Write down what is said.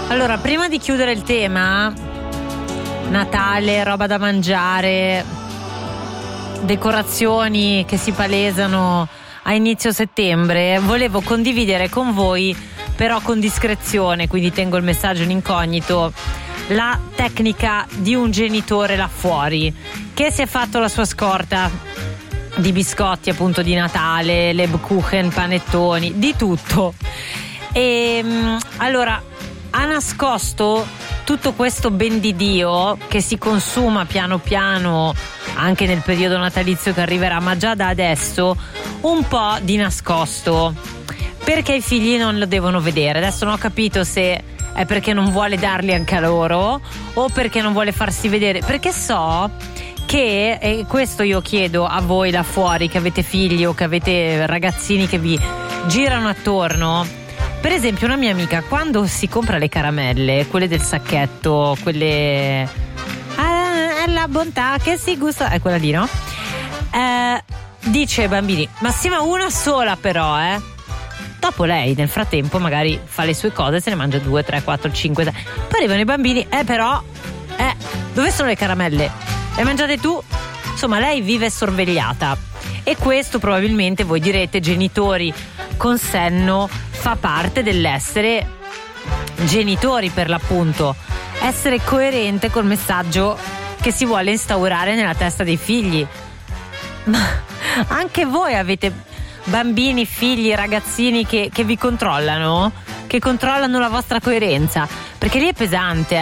Allora, prima di chiudere il tema Natale, roba da mangiare, decorazioni che si palesano a inizio settembre, volevo condividere con voi, però con discrezione, quindi tengo il messaggio in incognito, la tecnica di un genitore là fuori che si è fatto la sua scorta di biscotti appunto di Natale, Lebkuchen, panettoni, di tutto. E allora ha nascosto tutto questo ben di Dio che si consuma piano piano anche nel periodo natalizio che arriverà, ma già da adesso un po' di nascosto, perché i figli non lo devono vedere. Adesso non ho capito se è perché non vuole darli anche a loro o perché non vuole farsi vedere, perché so che, e questo io chiedo a voi là fuori che avete figli o che avete ragazzini che vi girano attorno. Per esempio una mia amica, quando si compra le caramelle, quelle del sacchetto, quelle la bontà che si gusta, è quella lì, no? Dice ai bambini, ma sì, ma una sola però, Dopo lei nel frattempo magari fa le sue cose, se ne mangia 2, 3, 4, 5, 6. Poi arrivano i bambini, però dove sono le caramelle? Le mangiate tu? Insomma, lei vive sorvegliata. E questo probabilmente, voi direte, genitori con senno, fa parte dell'essere genitori, per l'appunto, essere coerente col messaggio che si vuole instaurare nella testa dei figli. Ma anche voi avete bambini, figli, ragazzini che vi controllano, che controllano la vostra coerenza, perché lì è pesante,